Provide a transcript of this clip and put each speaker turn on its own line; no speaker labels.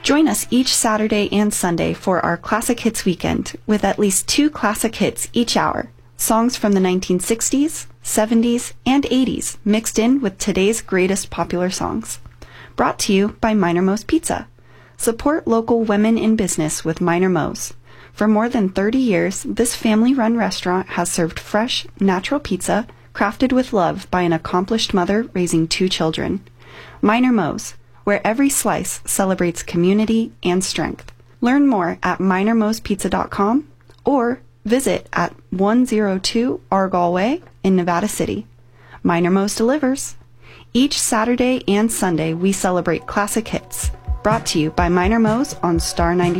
Join us each Saturday and Sunday for our Classic Hits Weekend with at least 2 classic hits each hour. Songs from the 1960s, 70s, and 80s mixed in with today's greatest popular songs. Brought to you by Minor Moe's Pizza. Support local women in business with Minor Moe's. For more than 30 years, this family-run restaurant has served fresh, natural pizza crafted with love by an accomplished mother raising 2 children. Minor Moe's, where every slice celebrates community and strength. Learn more at minormoespizza.com or visit at 102 Argall Way in Nevada City. Minor Moe's delivers. Each Saturday and Sunday we celebrate classic hits. Brought to you by Minor Moe's on Star 90.